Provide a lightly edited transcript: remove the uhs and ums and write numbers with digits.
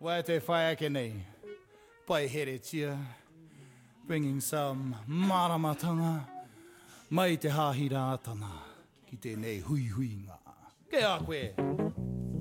Wai te whai ake nei, pai here tia, bringing some maramatanga, mai te hāhira atana, ki tēnei hui hui ngā. Ke a koe!